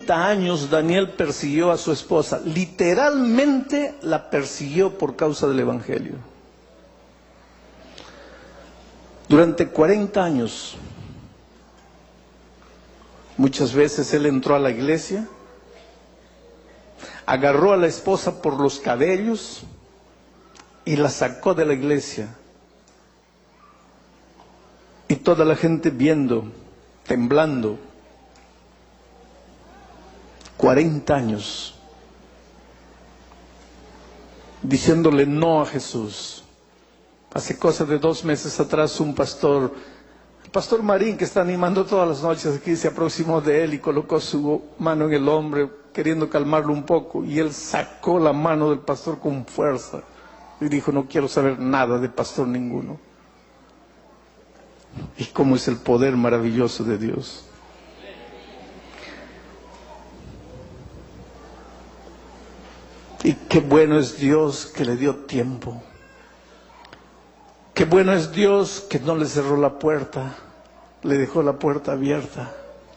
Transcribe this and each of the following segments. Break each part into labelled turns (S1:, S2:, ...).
S1: 40 años Daniel persiguió a su esposa. Literalmente la persiguió por causa del Evangelio. Durante 40 años. Muchas veces él entró a la iglesia, agarró a la esposa por los cabellos y la sacó de la iglesia. Y toda la gente viendo, temblando. 40 años diciéndole no a Jesús. Hace cosa de 2 meses atrás un pastor, el pastor Marín, que está animando todas las noches aquí, se aproximó de él y colocó su mano en el hombro queriendo calmarlo un poco, y él sacó la mano del pastor con fuerza y dijo: no quiero saber nada de pastor ninguno. Y cómo es el poder maravilloso de Dios. Y qué bueno es Dios que le dio tiempo. Qué bueno es Dios que no le cerró la puerta, le dejó la puerta abierta.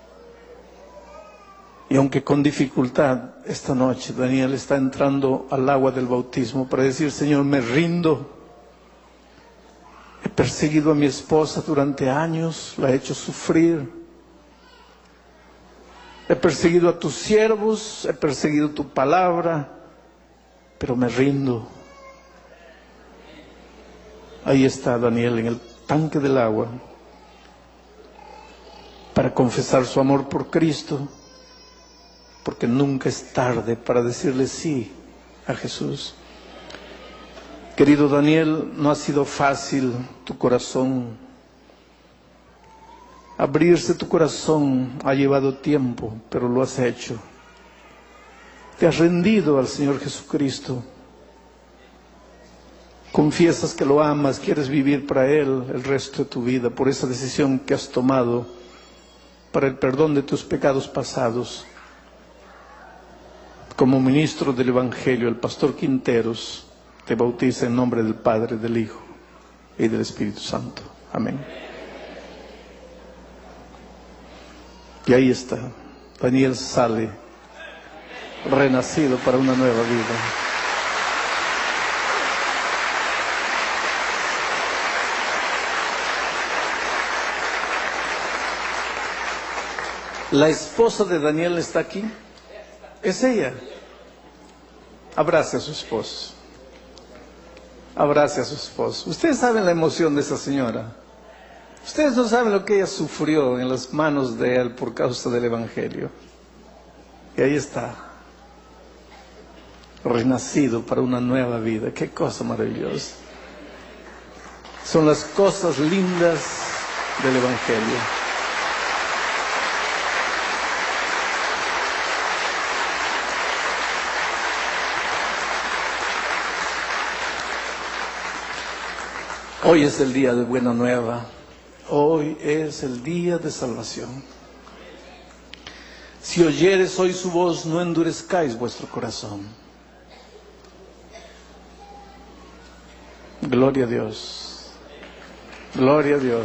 S1: Y aunque con dificultad, esta noche Daniel está entrando al agua del bautismo para decir: Señor, me rindo. He perseguido a mi esposa durante años, la he hecho sufrir. He perseguido a tus siervos, he perseguido tu palabra, pero me rindo. Ahí está Daniel en el tanque del agua para confesar su amor por Cristo, porque nunca es tarde para decirle sí a Jesús. Querido Daniel, no ha sido fácil tu corazón. Abrirse tu corazón ha llevado tiempo, pero lo has hecho. Te has rendido al Señor Jesucristo. Confiesas que lo amas, quieres vivir para Él el resto de tu vida, por esa decisión que has tomado para el perdón de tus pecados pasados. Como ministro del Evangelio, el pastor Quinteros te bautiza en nombre del Padre, del Hijo y del Espíritu Santo. Amén. Y ahí está, Daniel sale renacido para una nueva vida. La esposa de Daniel está aquí. Es ella. Abrace a su esposo. Abrace a su esposo. Ustedes saben la emoción de esa señora. Ustedes no saben lo que ella sufrió en las manos de él por causa del Evangelio. Y ahí está, renacido para una nueva vida. Qué cosa maravillosa. Son las cosas lindas del Evangelio. Hoy es el día de buena nueva. Hoy es el día de salvación. Si oyeres hoy su voz, no endurezcáis vuestro corazón. Gloria a Dios. Gloria a Dios.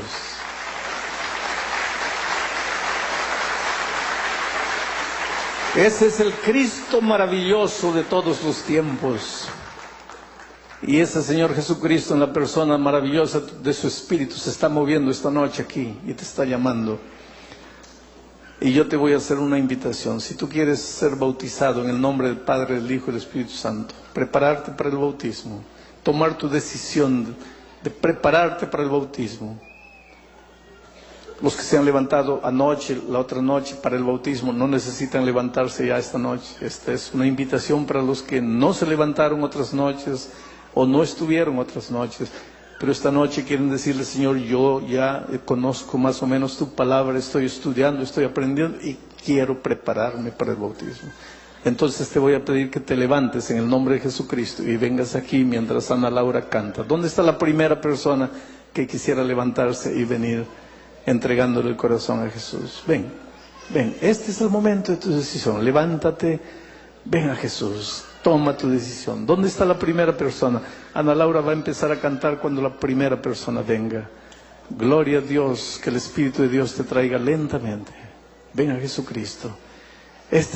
S1: Ese es el Cristo maravilloso de todos los tiempos. Y ese Señor Jesucristo, en la persona maravillosa de su Espíritu, se está moviendo esta noche aquí y te está llamando. Y yo te voy a hacer una invitación. Si tú quieres ser bautizado en el nombre del Padre, del Hijo y del Espíritu Santo, prepararte para el bautismo, tomar tu decisión de prepararte para el bautismo. Los que se han levantado anoche, la otra noche para el bautismo, no necesitan levantarse ya esta noche. Esta es una invitación para los que no se levantaron otras noches o no estuvieron otras noches, pero esta noche quieren decirle: Señor, yo ya conozco más o menos tu palabra, estoy estudiando, estoy aprendiendo y quiero prepararme para el bautismo. Entonces te voy a pedir que te levantes en el nombre de Jesucristo y vengas aquí mientras Ana Laura canta. ¿Dónde está la primera persona que quisiera levantarse y venir entregándole el corazón a Jesús? Ven, ven, este es el momento de tu decisión. Levántate, ven a Jesús. Toma tu decisión. ¿Dónde está la primera persona? Ana Laura va a empezar a cantar cuando la primera persona venga. Gloria a Dios, que el Espíritu de Dios te traiga lentamente. Ven a Jesucristo. Este